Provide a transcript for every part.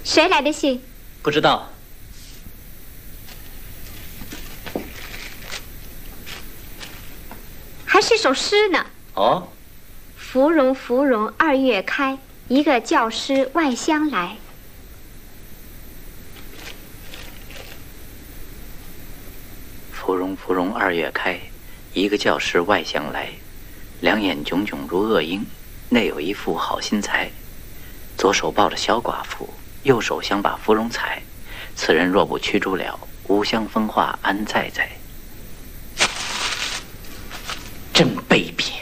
谁来的信？ 不知道。 还是首诗呢。 哦。 芙蓉芙蓉二月开，一个教师外乡来。 芙蓉芙蓉二月开，一个教师外乡来，两眼炯炯如恶鹰，内有一副好心裁。左手抱着小寡妇，右手想把芙蓉采。此人若不驱逐了，无相风化安在在。真卑鄙！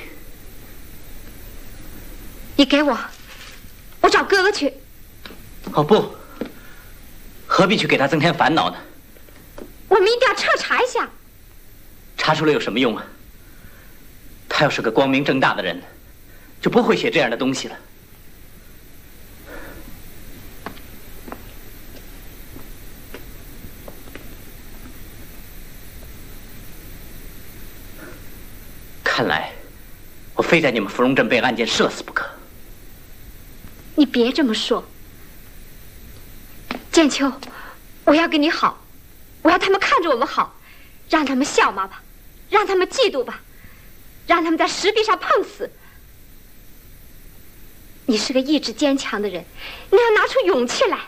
你给我，我找哥哥去。 哦不，何必去给他增添烦恼呢？ 我们一定要彻查一下。 查出来有什么用啊？他要是个光明正大的人，就不会写这样的东西了。看来，我非在你们芙蓉镇被案件射死不可。 你别这么说，建秋，我要跟你好，我要他们看着我们好，让他们笑骂吧，让他们嫉妒吧，让他们在石壁上碰死。你是个意志坚强的人，你要拿出勇气来。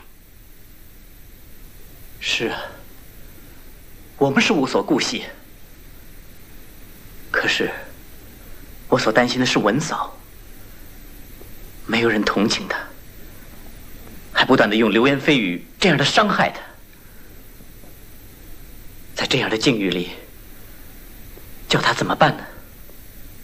是啊，我们是无所顾忌，可是我所担心的是文嫂，没有人同情她，还不断地用流言蜚语这样的伤害她。在这样的境遇里，叫她怎么办呢？